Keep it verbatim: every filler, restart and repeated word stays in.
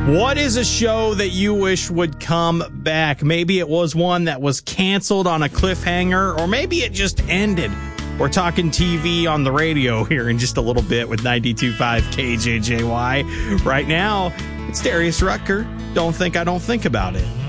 What is a show that you wish would come back? Maybe it was one that was canceled on a cliffhanger, or maybe it just ended. We're talking T V on the radio here in just a little bit with ninety-two point five K J J Y. Right now, it's Darius Rucker. Don't think I don't think about it.